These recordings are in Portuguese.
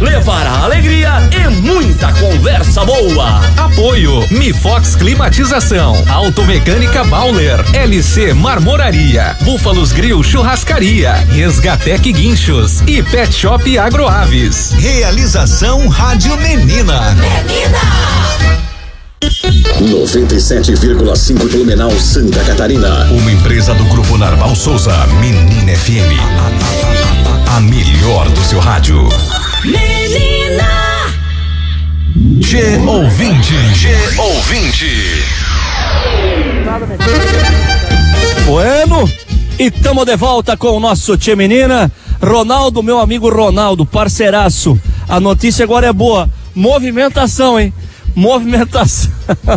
levará alegria e muita conversa boa. Apoio Mifox Climatização, Automecânica Bauler, LC Marmoraria, Búfalos Grill Churrascaria, Resgatec Guinchos e Pet Shop Agroaves. Realização Rádio Menina. 97,5 Blumenau, Santa Catarina. Uma empresa do Grupo Narval Souza, Menina FM. A melhor do seu rádio. Menina! G ouvinte. Bueno, e tamo de volta com o nosso Tchê Menina. Ronaldo, meu amigo Ronaldo, parceiraço. A notícia agora é boa. Movimentação, hein? Movimentação.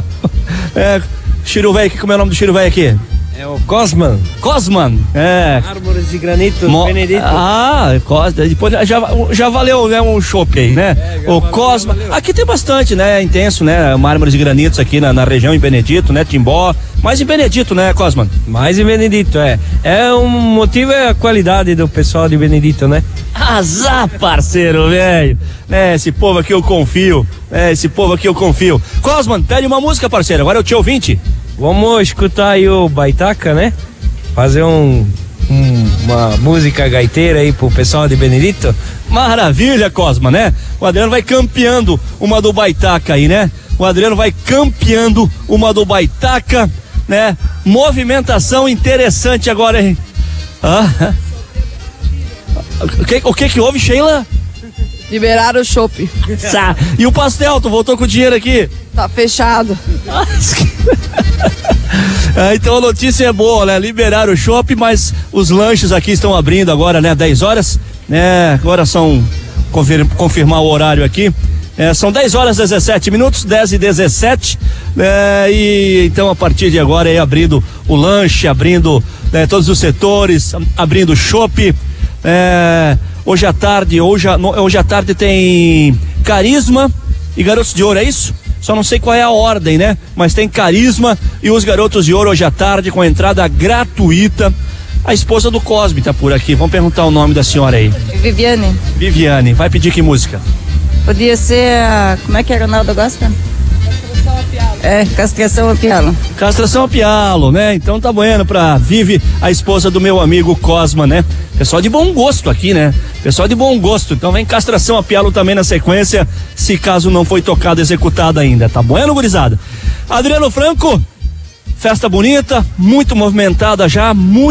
Chiro Velho, como é o nome do Chiro Velho aqui? É o Cosman. Cosman, Árvores de granito, Benedito. Depois já valeu, né, um chopp aí, né? O Cosman. Aqui tem bastante, né? Intenso, né? Mármores de granitos aqui na região, em Benedito, né? Timbó. Mais em Benedito, né, Cosman? Mais em Benedito, um motivo é a qualidade do pessoal de Benedito, né? Azar, parceiro, velho. Esse povo aqui eu confio. Cosman, pede uma música, parceiro. Agora é o teu ouvinte. Vamos escutar aí o Baitaca, né? Fazer uma música gaiteira aí pro pessoal de Benedito. Maravilha, Cosma, né? O Adriano vai campeando uma do Baitaca aí, né? Né? Movimentação interessante agora, hein? O que houve, Sheila? Liberaram o chopp. E o pastel, tu voltou com o dinheiro aqui? Tá fechado. Então a notícia é boa, né? Liberaram o chopp, mas os lanches aqui estão abrindo agora, né? 10 horas, né? Agora são, confirmar o horário aqui. São 10 horas 17 minutos, 10:17, e então a partir de agora é abrindo o lanche, abrindo todos os setores, abrindo o chopp. Hoje à tarde tem Carisma e Garotos de Ouro, é isso? Só não sei qual é a ordem, né? Mas tem Carisma e os Garotos de Ouro hoje à tarde com entrada gratuita. A esposa do Cosme tá por aqui. Vamos perguntar o nome da senhora aí. Viviane. Vai pedir que música? Podia ser como é que a Ronaldo gosta? Castração a pialo. Castração a pialo, né? Então tá bueno pra Vivi, a esposa do meu amigo Cosma, né? Pessoal de bom gosto aqui, né? Então vem castração a pialo também na sequência, se caso não foi tocado, executado ainda. Tá bueno, gurizada? Adriano Franco, festa bonita, muito movimentada já, muito